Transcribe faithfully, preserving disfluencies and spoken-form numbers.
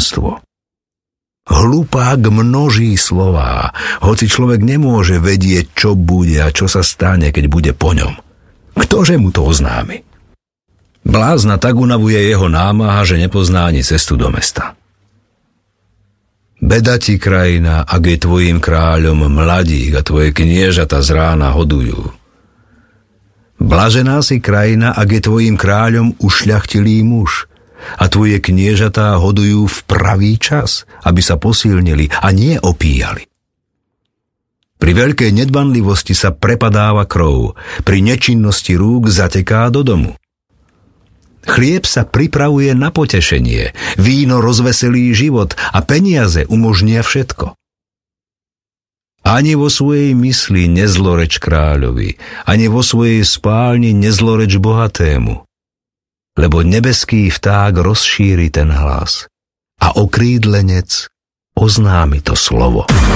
tajomstvo. Hlupák množí slová, hoci človek nemôže vedieť, čo bude a čo sa stane, keď bude po ňom. Ktože mu to oznámi? Blázna tak unavuje jeho námaha, že nepozná ani cestu do mesta. Beda ti, krajina, ak je tvojim kráľom mladík a tvoje kniežata z rána hodujú. Blažená si, krajina, ak je tvojim kráľom ušľachtilý muž a tvoje kniežatá hodujú v pravý čas, aby sa posilnili a nie opíjali. Pri veľkej nedbanlivosti sa prepadáva krv, pri nečinnosti rúk zateká do domu. Chlieb sa pripravuje na potešenie, víno rozveselí život a peniaze umožnia všetko. Ani vo svojej mysli nezloreč kráľovi, ani vo svojej spálni nezloreč bohatému, lebo nebeský vták rozšíri ten hlas a okrídlenec oznámi to slovo.